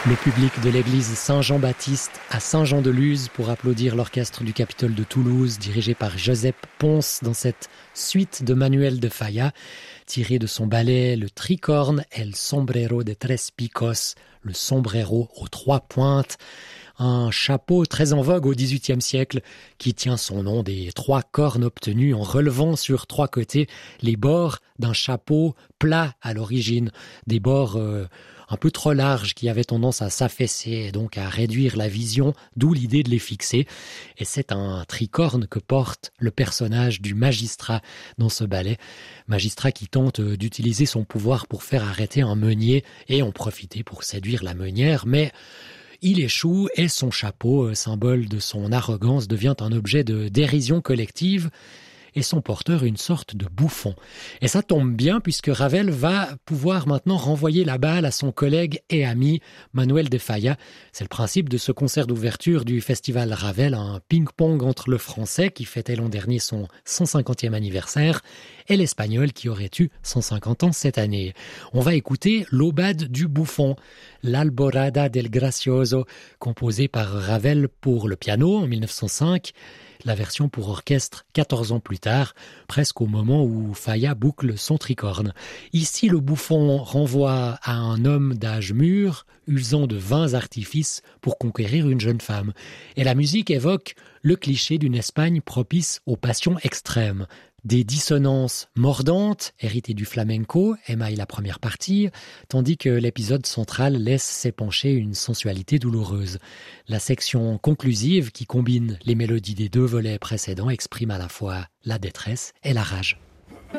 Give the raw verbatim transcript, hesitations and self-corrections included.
Le public de l'église Saint-Jean-Baptiste à Saint-Jean-de-Luz pour applaudir l'orchestre du Capitole de Toulouse dirigé par Josep Pons dans cette suite de Manuel de Falla tirée de son ballet Le Tricorne, El Sombrero de Tres Picos, le sombrero aux trois pointes, un chapeau très en vogue au dix-huitième siècle qui tient son nom des trois cornes obtenues en relevant sur trois côtés les bords d'un chapeau plat à l'origine, des bords euh, un peu trop larges qui avaient tendance à s'affaisser et donc à réduire la vision, d'où l'idée de les fixer. Et c'est un tricorne que porte le personnage du magistrat dans ce ballet. Magistrat qui tente d'utiliser son pouvoir pour faire arrêter un meunier et en profiter pour séduire la meunière, mais il échoue et son chapeau, symbole de son arrogance, devient un objet de dérision collective et son porteur une sorte de bouffon. Et ça tombe bien puisque Ravel va pouvoir maintenant renvoyer la balle à son collègue et ami Manuel de Falla. C'est le principe de ce concert d'ouverture du festival Ravel, un ping-pong entre le français qui fêtait l'an dernier son cent cinquantième anniversaire et l'espagnol qui aurait eu cent cinquante ans cette année. On va écouter l'Aubade du bouffon, l'Alborada del Gracioso, composée par Ravel pour le piano en mille neuf cent cinq, la version pour orchestre quatorze ans plus tard, presque au moment où Falla boucle son tricorne. Ici, le bouffon renvoie à un homme d'âge mûr, usant de vains artifices pour conquérir une jeune femme. Et la musique évoque le cliché d'une Espagne propice aux passions extrêmes. Des dissonances mordantes, héritées du flamenco, émaillent la première partie, tandis que l'épisode central laisse s'épancher une sensualité douloureuse. La section conclusive, qui combine les mélodies des deux volets précédents, exprime à la fois la détresse et la rage.